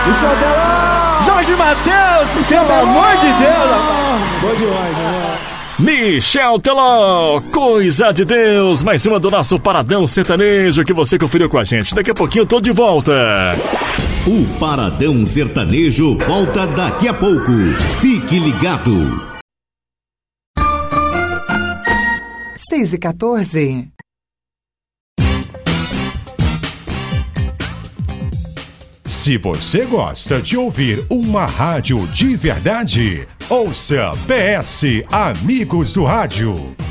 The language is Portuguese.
Michel Teló! Jorge Mateus! Pelo amor de Deus, rapaz! Bom demais, né? Michel Teló, coisa de Deus, mais uma do nosso Paradão Sertanejo que você conferiu com a gente. Daqui a pouquinho eu tô de volta. O Paradão Sertanejo volta daqui a pouco. Fique ligado. 6h14. Se você gosta de ouvir uma rádio de verdade, ouça PS Amigos do Rádio.